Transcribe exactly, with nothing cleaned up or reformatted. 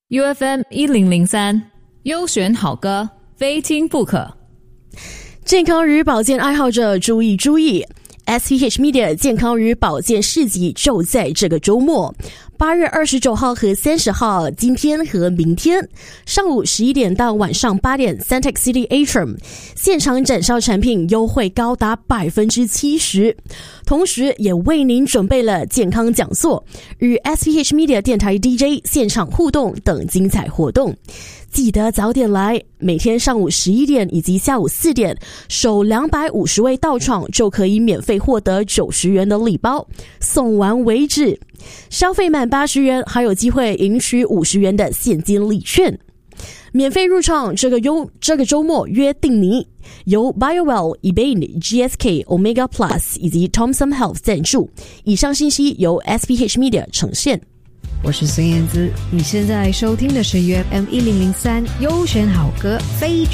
U F M 一零零三优选好歌，非听不可。 健康与保健爱好者注意注意 S P H Media 健康与保健市集就在这个周末，八月二十九号和三十号，今天和明天，上午十一点到晚上八点 Suntec City Atrium 现场展销产品优惠高达 百分之七十， 同时也为您准备了健康讲座与 S P H Media 电台 D J 现场互动等精彩活动。记得早点来，每天上午十一点以及下午四点，首两百五十位到场就可以免费获得九十元的礼包，送完为止。消费满八十元还有机会赢取五十元的现金礼券。免费入场，这个优这个周末约定你。由 BioWell、eBay、G S K、Omega Plus 以及 Thompson Health 赞助。以上信息由 S P H Media 呈现。 我是孙燕姿，你现在收听的是 U F M 一零零三优选好歌非